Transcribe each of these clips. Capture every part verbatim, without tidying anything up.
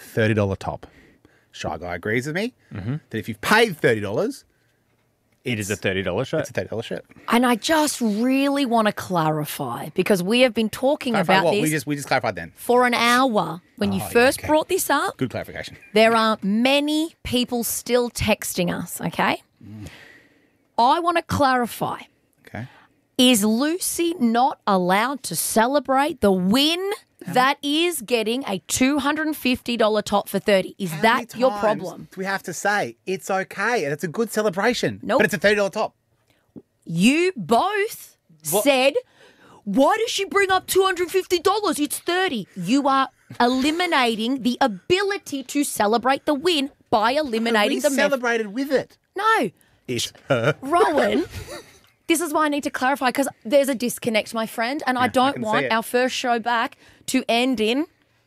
thirty dollars top. Shy Guy agrees with me mm-hmm. that if you've paid thirty dollars, it is a thirty dollars shirt. It's a thirty dollars shirt. And I just really want to clarify because we have been talking Clarify about what? this We just, we just clarified then. for an hour. When Oh, you yeah, first okay. brought this up, Good clarification. there are many people still texting us, okay? Mm. I want to clarify. Okay. Is Lucy not allowed to celebrate the win that is getting a two hundred fifty dollars top for thirty? Is How that many your times problem? do we have to say it's okay and it's a good celebration? Nope. But it's a thirty dollars top. You both What? said, why does she bring up two hundred fifty dollars? It's thirty dollars. You are eliminating the ability to celebrate the win by eliminating we the method. celebrated with it. No. It's her. Rowan, this is why I need to clarify because there's a disconnect, my friend, and I I don't can see want it. our first show back to end in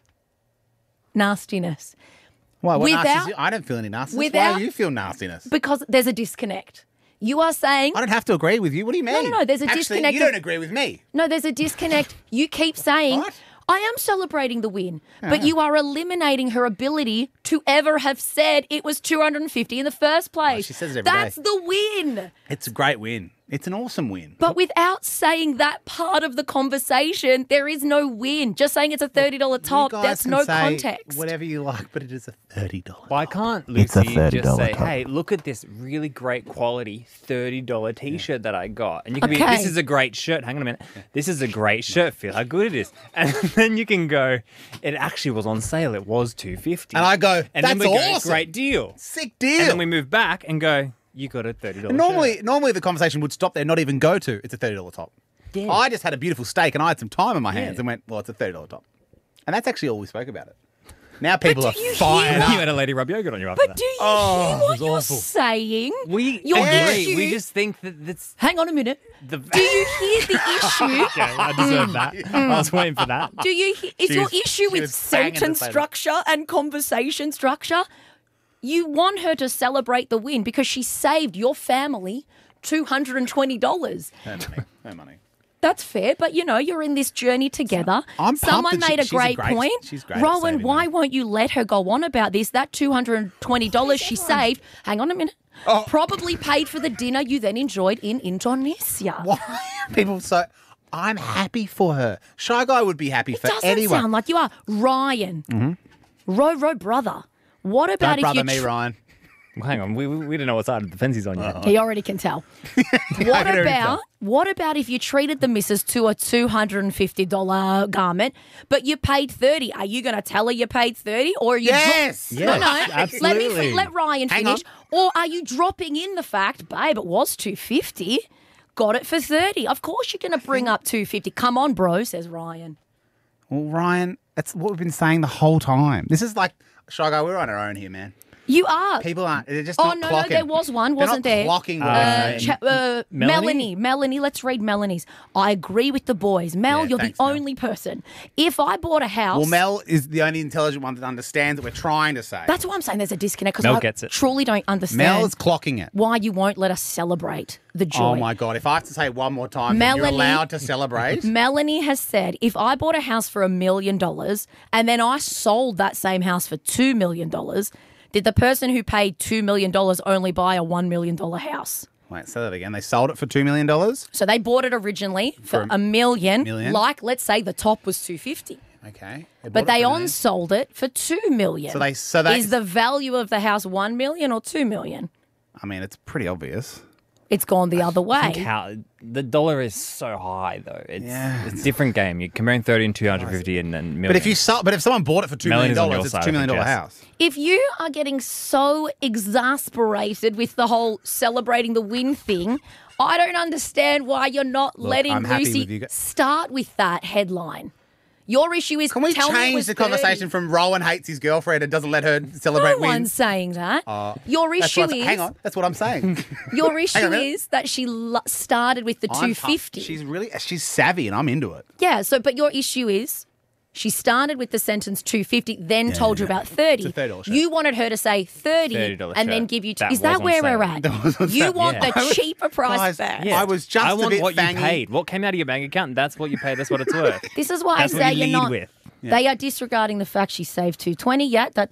nastiness Why? What Without- nastiness? I don't feel any nastiness. Why without- do you feel nastiness? because there's a disconnect. You are saying, I don't have to agree with you. What do you mean? no, no, there's a Actually, disconnect you of- don't agree with me. no, there's a disconnect. You keep saying, What? I am celebrating the win, but you are eliminating her ability to ever have said it was two hundred fifty in the first place. she says it every That's day. the win. It's a great win. It's an awesome win. But without saying that part of the conversation, there is no win. Just saying it's a thirty dollars You top, guys that's can no say context. Whatever you like, but it is a thirty dollars. Why can't It's a Lucy just thirty dollars say, top. hey, look at this really great quality thirty dollars T-shirt that I got. And you can be, Okay. this is a great shirt. Hang on a minute. This is a great shirt. Feel how good it is. And then you can go, it actually was on sale. It was two hundred fifty And I go, and then "That's we go, awesome. great deal. Sick deal. And then we move back and go, you got a thirty dollars normally, shirt. normally the conversation would stop there, not even go to it's a thirty dollars top. Yeah. I just had a beautiful steak and I had some time in my hands Yeah. and went, well, it's a thirty dollars top. And that's actually all we spoke about it. Now people do are you hear fired what- You up. had a lady rub yogurt on you after But that. do you Oh, hear it what was you're awful. saying? we Your agree. issue- We just think that that's Hang on a minute. the... Do you hear the issue? Okay, I deserve that. I was waiting for that. Do you hear? Is She your was- issue she with was banging to sentence say that. structure and conversation structure? You want her to celebrate the win because she saved your family two hundred twenty dollars. No money. No money. That's fair, but you know, you're in this journey together. I'm pumped Someone that she- made a she's a great, great- point. she's great at Rowan, saving why money. won't you let her go on about this? That two hundred twenty dollars she saved, hang on a minute, Oh. probably paid for the dinner you then enjoyed in Indonesia. Why are people so... I'm happy for her. Shy Guy would be happy It for doesn't anyone. sound like you are. Ryan, Mm-hmm. Ro Ro brother, what about Don't if brother you... me, tr- Ryan. Well, hang on, we, we we don't know what side of the fence he's on yet. He already can tell. what can already about tell. what about if you treated the missus to a two hundred fifty dollars garment, but you paid thirty? Are you going to tell her you paid thirty, or are you? Yes! Dro- no, no. Yes, Let me absolutely. fi- let Ryan Hang finish. Or are you dropping in the fact, babe? It was two fifty. Got it for thirty. Of course, you're going to bring up two fifty. Come on, bro, says Ryan. Well, Ryan, that's what we've been saying the whole time. This is like... Shy Guy, we're on our own here, man. You are. People aren't... They're just Oh, not no, clocking. no, there was one, They're wasn't not there? clocking what Uh, we're saying. Cha- uh, Melanie? Melanie, Melanie, let's read Melanie's. I agree with the boys. Mel, Yeah, you're thanks, the Mel. only person. If I bought a house, Well, Mel is the only intelligent one that understands what we're trying to say. that's why I'm saying there's a disconnect because Mel I gets it. truly don't understand Mel is clocking it. why you won't let us celebrate the joy. Oh, my God. If I have to say it one more time, that you're Melanie- allowed to celebrate. Melanie has said, if I bought a house for a million dollars and then I sold that same house for two million dollars, did the person who paid two million dollars only buy a one million dollars house? Wait, say that again. They sold it for two million dollars? So they bought it originally for, For a million, million? like let's say the top was two hundred fifty. Okay. But bought it they for a on million. sold it for two million. So they- so they- is the value of the house one million or two million? I mean, it's pretty obvious. It's gone the other I think way. how the dollar is so high though. It's Yeah. it's a different game. You're comparing thirty and two hundred fifty and then million. But if you sold, but if someone bought it for two million Melanie's on dollars, your it's a side, two million I dollar think, house. If you are getting so exasperated with the whole celebrating the win thing, I don't understand why you're not letting I'm happy Lucy with you guys. start with that headline. Your issue is Can we tell me it change was the conversation thirty. from Rowan hates his girlfriend and doesn't let her celebrate No wins? one's saying that. Your That's issue what I'm- is hang on, that's what I'm saying. your issue a minute. is that she lo- started with the I'm two pumped. fifty. She's really she's savvy, and I'm into it. Yeah, so but your issue is she started with the sentence two fifty, then told you about thirty. It's a thirty dollars shirt. You wanted her to say thirty, thirty dollars and then shirt. give you two. That Is that was on where sale. we're at? That was on You sale. want Yeah. the cheaper price Guys, back. I was just I a want bit what fangy. you paid. What came out of your bank account? That's what you paid. That's what it's worth. This is why That's I what say you you're lead not. with. They are disregarding the fact she saved two twenty. Yeah, that